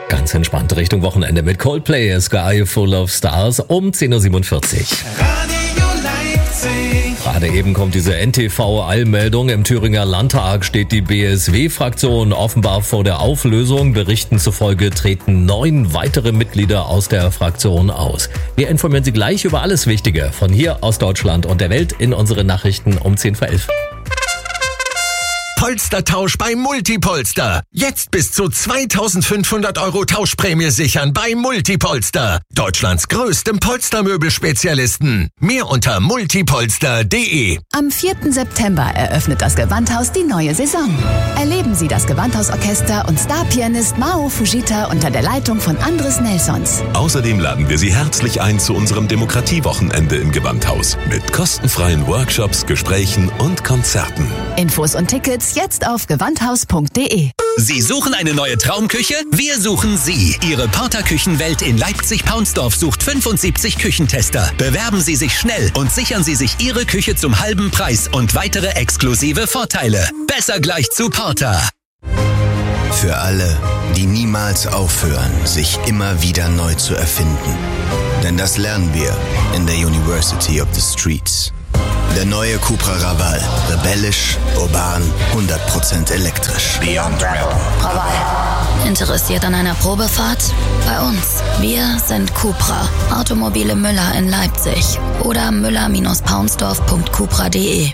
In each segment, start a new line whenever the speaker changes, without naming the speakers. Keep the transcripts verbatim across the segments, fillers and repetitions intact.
Ganz entspannt Richtung Wochenende mit Coldplay, Sky Full of Stars um zehn Uhr siebenundvierzig.
Radio Leipzig.
Gerade eben kommt diese N T V-Eilmeldung. Im Thüringer Landtag steht die B S W-Fraktion offenbar vor der Auflösung. Berichten zufolge treten neun weitere Mitglieder aus der Fraktion aus. Wir informieren Sie gleich über alles Wichtige von hier aus Deutschland und der Welt in unseren Nachrichten um zehn vor elf.
Polstertausch bei Multipolster. Jetzt bis zu zweitausendfünfhundert Euro Tauschprämie sichern bei Multipolster. Deutschlands größtem Polstermöbelspezialisten. Mehr unter multipolster punkt de.
Am vierten September eröffnet das Gewandhaus die neue Saison. Erleben Sie das Gewandhausorchester und Starpianist Mao Fujita unter der Leitung von Andres Nelsons.
Außerdem laden wir Sie herzlich ein zu unserem Demokratiewochenende im Gewandhaus. Mit kostenfreien Workshops, Gesprächen und Konzerten.
Infos und Tickets jetzt auf gewandhaus punkt de.
Sie suchen eine neue Traumküche? Wir suchen Sie. Ihre Porter Küchenwelt in Leipzig-Paunsdorf sucht fünfundsiebzig Küchentester. Bewerben Sie sich schnell und sichern Sie sich Ihre Küche zum halben Preis und weitere exklusive Vorteile. Besser gleich zu Porter.
Für alle, die niemals aufhören, sich immer wieder neu zu erfinden. Denn das lernen wir in der University of the Streets. Der neue Cupra Raval. Rebellisch, urban, hundert Prozent elektrisch.
Beyond Raval. Raval. Interessiert an einer Probefahrt? Bei uns. Wir sind Cupra. Automobile Müller in Leipzig. Oder müller paunsdorf punkt cupra punkt de.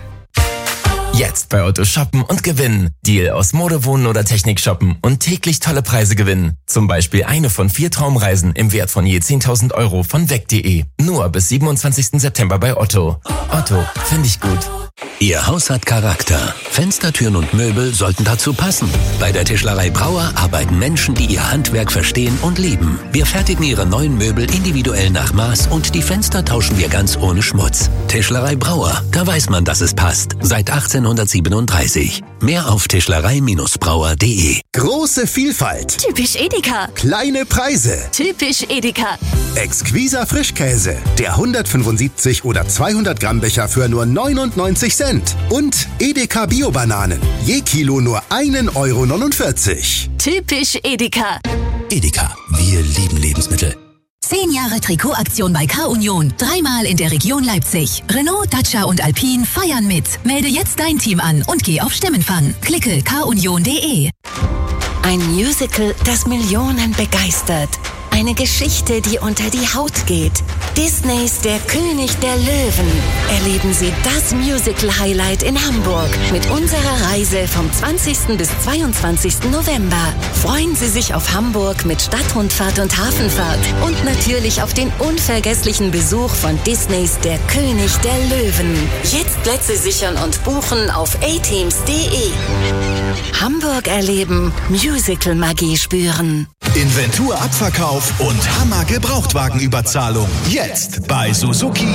Jetzt bei Otto shoppen und gewinnen. Deal aus Mode, Wohnen oder Technik shoppen und täglich tolle Preise gewinnen. Zum Beispiel eine von vier Traumreisen im Wert von je zehntausend Euro von weg punkt de. Nur bis siebenundzwanzigsten September bei Otto. Otto, finde ich gut.
Ihr Haus hat Charakter. Fenster, Türen und Möbel sollten dazu passen. Bei der Tischlerei Brauer arbeiten Menschen, die ihr Handwerk verstehen und lieben. Wir fertigen ihre neuen Möbel individuell nach Maß und die Fenster tauschen wir ganz ohne Schmutz. Tischlerei Brauer, da weiß man, dass es passt. Seit achtzehnhundertsiebenunddreißig. Mehr auf tischlerei Brauer punkt de.
Große Vielfalt.
Typisch Edeka.
Kleine Preise.
Typisch Edeka.
Exquiser Frischkäse. Der hundertfünfundsiebzig oder zweihundert Gramm Becher für nur neunundneunzig Cent. Und Edeka Bio-Bananen. Je Kilo nur ein Euro neunundvierzig.
Typisch Edeka.
Edeka, wir lieben Lebensmittel.
Zehn Jahre Trikotaktion bei K-Union. Dreimal in der Region Leipzig. Renault, Dacia und Alpine feiern mit. Melde jetzt dein Team an und geh auf Stimmenfang. Klicke k union punkt de.
Ein Musical, das Millionen begeistert. Eine Geschichte, die unter die Haut geht. Disneys Der König der Löwen. Erleben Sie das Musical-Highlight in Hamburg mit unserer Reise vom zwanzigsten bis zweiundzwanzigsten November. Freuen Sie sich auf Hamburg mit Stadtrundfahrt und Hafenfahrt und natürlich auf den unvergesslichen Besuch von Disneys Der König der Löwen. Jetzt Plätze sichern und buchen auf a teams punkt de. Hamburg erleben, Musical-Magie spüren.
Inventur Abverkauf und Hammer Gebrauchtwagenüberzahlung. Jetzt bei Suzuki.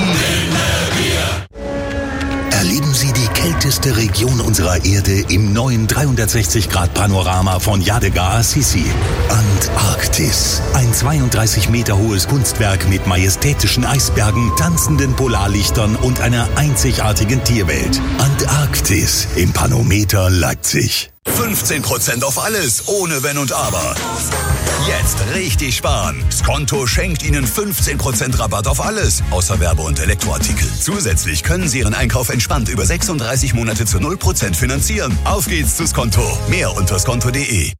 Erleben Sie die kälteste Region unserer Erde im neuen dreihundertsechzig Grad Panorama von Yadega Assisi. Antarktis. Ein zweiunddreißig Meter hohes Kunstwerk mit majestätischen Eisbergen, tanzenden Polarlichtern und einer einzigartigen Tierwelt. Antarktis im Panometer Leipzig.
fünfzehn Prozent auf alles, ohne Wenn und Aber. Jetzt richtig sparen. Skonto schenkt Ihnen fünfzehn Prozent Rabatt auf alles, außer Werbe- und Elektroartikel. Zusätzlich können Sie Ihren Einkauf entspannt über sechsunddreißig Monate zu null Prozent finanzieren. Auf geht's zu Skonto. Mehr unter skonto punkt de.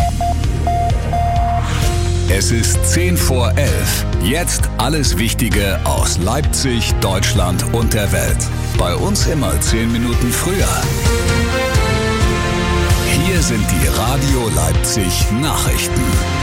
Es ist zehn vor elf. Jetzt alles Wichtige aus Leipzig, Deutschland und der Welt. Bei uns immer zehn Minuten früher. Hier sind die Radio Leipzig Nachrichten.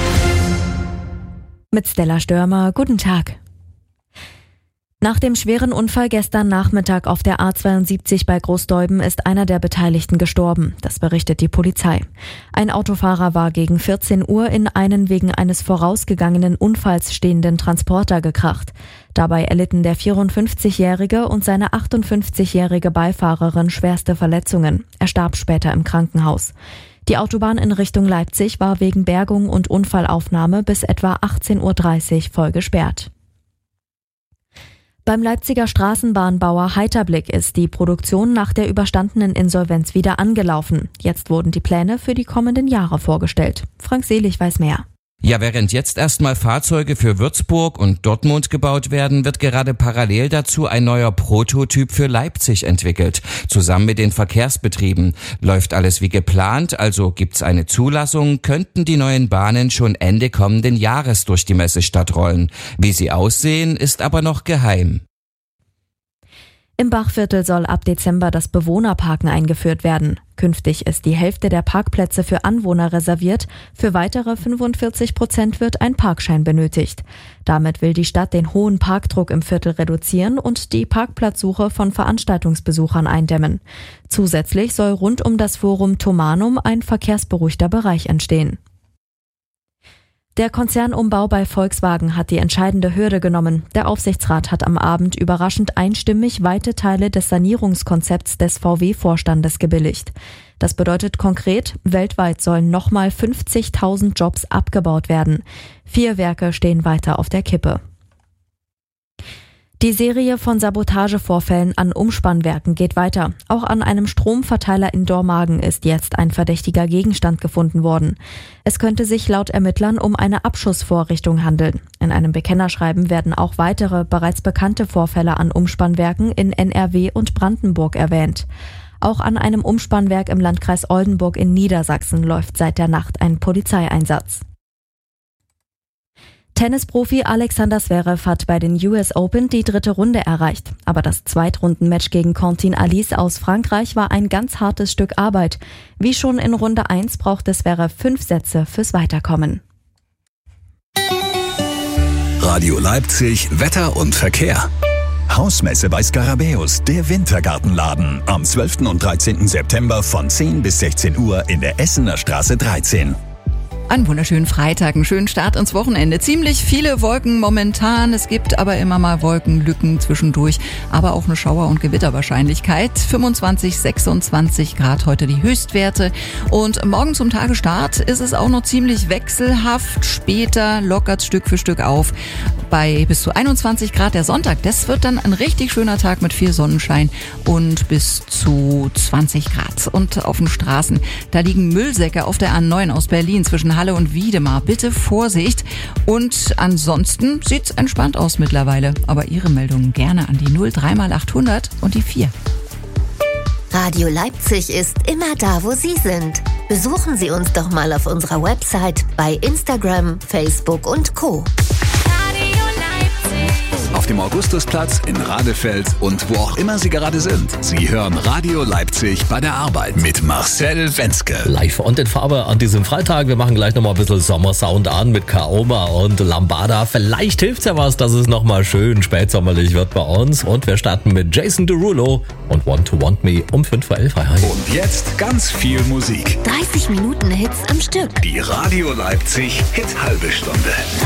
Mit Stella Störmer, guten Tag. Nach dem schweren Unfall gestern Nachmittag auf der A zweiundsiebzig bei Großdeuben ist einer der Beteiligten gestorben. Das berichtet die Polizei. Ein Autofahrer war gegen vierzehn Uhr in einen wegen eines vorausgegangenen Unfalls stehenden Transporter gekracht. Dabei erlitten der vierundfünfzigjährige und seine achtundfünfzigjährige Beifahrerin schwerste Verletzungen. Er starb später im Krankenhaus. Die Autobahn in Richtung Leipzig war wegen Bergung und Unfallaufnahme bis etwa achtzehn Uhr dreißig voll gesperrt. Beim Leipziger Straßenbahnbauer Heiterblick ist die Produktion nach der überstandenen Insolvenz wieder angelaufen. Jetzt wurden die Pläne für die kommenden Jahre vorgestellt. Frank Selig weiß mehr.
Ja, während jetzt erstmal Fahrzeuge für Würzburg und Dortmund gebaut werden, wird gerade parallel dazu ein neuer Prototyp für Leipzig entwickelt. Zusammen mit den Verkehrsbetrieben. Läuft alles wie geplant, also gibt's eine Zulassung, könnten die neuen Bahnen schon Ende kommenden Jahres durch die Messestadt rollen. Wie sie aussehen, ist aber noch geheim.
Im Bachviertel soll ab Dezember das Bewohnerparken eingeführt werden. Künftig ist die Hälfte der Parkplätze für Anwohner reserviert. Für weitere fünfundvierzig Prozent wird ein Parkschein benötigt. Damit will die Stadt den hohen Parkdruck im Viertel reduzieren und die Parkplatzsuche von Veranstaltungsbesuchern eindämmen. Zusätzlich soll rund um das Forum Thomanum ein verkehrsberuhigter Bereich entstehen. Der Konzernumbau bei Volkswagen hat die entscheidende Hürde genommen. Der Aufsichtsrat hat am Abend überraschend einstimmig weite Teile des Sanierungskonzepts des V W-Vorstandes gebilligt. Das bedeutet konkret, weltweit sollen nochmal fünfzigtausend Jobs abgebaut werden. Vier Werke stehen weiter auf der Kippe. Die Serie von Sabotagevorfällen an Umspannwerken geht weiter. Auch an einem Stromverteiler in Dormagen ist jetzt ein verdächtiger Gegenstand gefunden worden. Es könnte sich laut Ermittlern um eine Abschussvorrichtung handeln. In einem Bekennerschreiben werden auch weitere bereits bekannte Vorfälle an Umspannwerken in N R W und Brandenburg erwähnt. Auch an einem Umspannwerk im Landkreis Oldenburg in Niedersachsen läuft seit der Nacht ein Polizeieinsatz. Tennisprofi Alexander Zverev hat bei den U S Open die dritte Runde erreicht. Aber das Zweitrundenmatch gegen Quentin Alice aus Frankreich war ein ganz hartes Stück Arbeit. Wie schon in Runde eins brauchte Zverev fünf Sätze fürs Weiterkommen.
Radio Leipzig, Wetter und Verkehr.
Hausmesse bei Skarabäus, der Wintergartenladen. Am zwölften und dreizehnten September von zehn bis sechzehn Uhr in der Essener Straße dreizehn.
Einen wunderschönen Freitag, einen schönen Start ins Wochenende. Ziemlich viele Wolken momentan. Es gibt aber immer mal Wolkenlücken zwischendurch, aber auch eine Schauer- und Gewitterwahrscheinlichkeit. fünfundzwanzig, sechsundzwanzig Grad heute die Höchstwerte. Und morgen zum Tagestart ist es auch noch ziemlich wechselhaft. Später lockert Stück für Stück auf bei bis zu einundzwanzig Grad. Der Sonntag, das wird dann ein richtig schöner Tag mit viel Sonnenschein und bis zu zwanzig Grad. Und auf den Straßen, da liegen Müllsäcke auf der A neun aus Berlin zwischen Halle und Wiedemar. Bitte Vorsicht. Und ansonsten sieht's entspannt aus mittlerweile. Aber Ihre Meldungen gerne an die null drei mal achthundert und die vier.
Radio Leipzig ist immer da, wo Sie sind. Besuchen Sie uns doch mal auf unserer Website, bei Instagram, Facebook und Co.
Auf dem Augustusplatz, in Radefeld und wo auch immer Sie gerade sind. Sie hören Radio Leipzig bei der Arbeit mit Marcel Wenzke.
Live und in Farbe an diesem Freitag. Wir machen gleich nochmal ein bisschen Sommersound an mit Kaoma und Lambada. Vielleicht hilft's ja was, dass es nochmal schön spätsommerlich wird bei uns. Und wir starten mit Jason Derulo und Want to Want Me um fünf vor elf.
Und jetzt ganz viel Musik.
dreißig Minuten Hits am Stück.
Die Radio Leipzig Hit halbe Stunde.